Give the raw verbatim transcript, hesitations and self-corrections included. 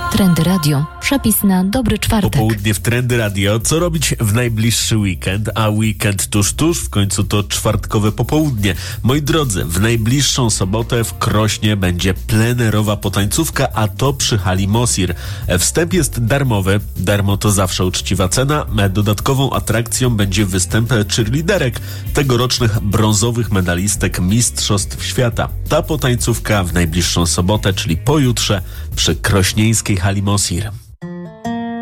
Trendy Radio. Przepis na dobry czwartek. Popołudnie w Trendy Radio. Co robić w najbliższy weekend? A weekend tuż, tuż. W końcu to czwartkowe popołudnie. Moi drodzy, w najbliższą sobotę w Krośnie będzie plenerowa potańcówka, a to przy hali Mosir. Wstęp jest darmowy. Darmo to zawsze uczciwa cena. Dodatkową atrakcją będzie występ cheerleaderek, tegorocznych brązowych medalistek Mistrzostw Świata. Ta potańcówka w najbliższą sobotę, czyli pojutrze przy krośnieńskiej hali Mosir.